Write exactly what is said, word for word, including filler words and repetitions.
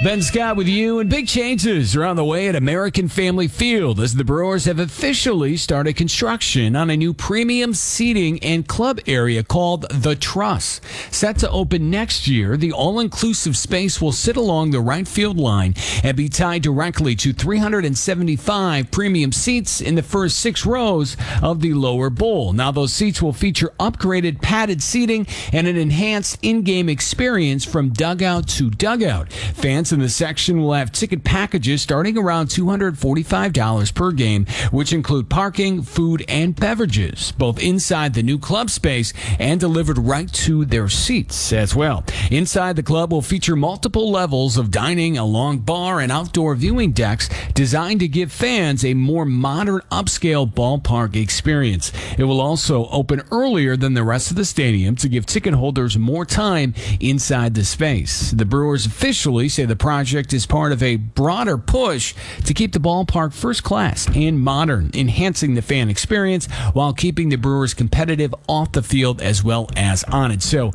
Ben Scott with you, and big changes are on the way at American Family Field as the Brewers have officially started construction on a new premium seating and club area called The Truss. Set to open next year, the all-inclusive space will sit along the right field line and be tied directly to three hundred seventy-five premium seats in the first six rows of the lower bowl. Now, those seats will feature upgraded padded seating and an enhanced in-game experience from dugout to dugout. Fans in the section will have ticket packages starting around two hundred forty-five dollars per game, which include parking, food, and beverages, both inside the new club space and delivered right to their seats as well. Inside, the club will feature multiple levels of dining, a long bar, and outdoor viewing decks designed to give fans a more modern, upscale ballpark experience. It will also open earlier than the rest of the stadium to give ticket holders more time inside the space. The Brewers officially say the project is part of a broader push to keep the ballpark first class and modern, enhancing the fan experience while keeping the Brewers competitive off the field as well as on it. So